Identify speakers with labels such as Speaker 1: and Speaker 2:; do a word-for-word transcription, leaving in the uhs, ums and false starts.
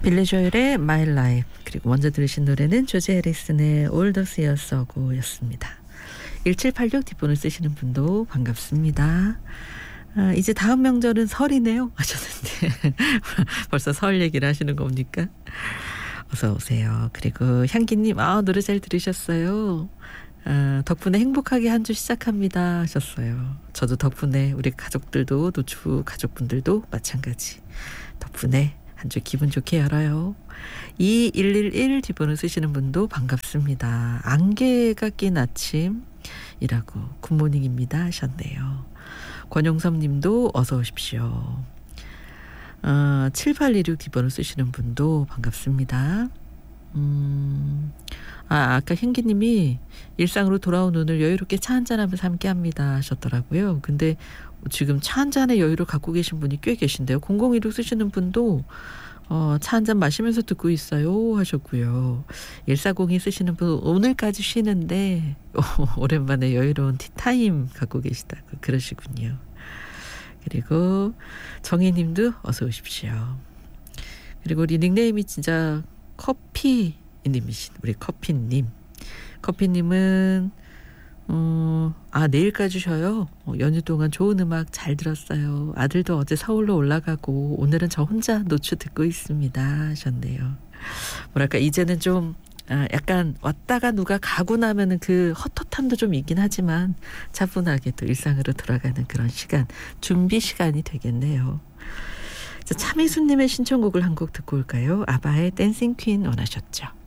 Speaker 1: 빌리 조엘의 My Life, 그리고 먼저 들으신 노래는 조지 해리슨의 All the Years Ago였습니다. 일칠팔육 뒷번호 쓰시는 분도 반갑습니다. 아, 이제 다음 명절은 설이네요 하셨는데 벌써 설 얘기를 하시는 겁니까? 어서 오세요. 그리고 향기님, 아 노래 잘 들으셨어요. 아, 덕분에 행복하게 한 주 시작합니다 하셨어요. 저도 덕분에 우리 가족들도, 노추 가족분들도 마찬가지 덕분에 한 주 기분 좋게 열어요. 이일일일 뒷번호 쓰시는 분도 반갑습니다. 안개가 낀 아침이라고 굿모닝입니다 하셨네요. 권용섭 님도 어서 오십시오. 어, 칠팔이육 뒷번호 쓰시는 분도 반갑습니다. 음, 아, 아까 행기님이 일상으로 돌아온 오늘 여유롭게 차 한잔하면서 함께합니다 하셨더라고요. 근데 지금 차 한잔의 여유를 갖고 계신 분이 꽤 계신데요. 공공일육 쓰시는 분도 어, 차 한잔 마시면서 듣고 있어요 하셨고요. 일사공이 쓰시는 분 오늘까지 쉬는데 오, 오랜만에 여유로운 티타임 갖고 계시다고 그러시군요. 그리고 정희님도 어서 오십시오. 그리고 우리 닉네임이 진짜 커피님이신 우리 커피님. 커피님은 어, 아 내일까지 쉬어요. 어, 연휴 동안 좋은 음악 잘 들었어요. 아들도 어제 서울로 올라가고 오늘은 저 혼자 노추 듣고 있습니다 하셨네요. 뭐랄까 이제는 좀 아, 약간 왔다가 누가 가고 나면은 그 헛헛함도 좀 있긴 하지만 차분하게 또 일상으로 돌아가는 그런 시간, 준비 시간이 되겠네요. 자, 차미수님의 신청곡을 한 곡 듣고 올까요? 아바의 댄싱 퀸 원하셨죠.